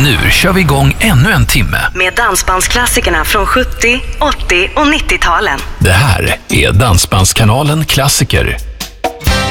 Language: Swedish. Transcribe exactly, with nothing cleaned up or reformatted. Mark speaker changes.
Speaker 1: Nu kör vi igång ännu en timme
Speaker 2: med dansbandsklassikerna från sjuttio, åttio och nittio-talen.
Speaker 1: Det här är Dansbandskanalen Klassiker.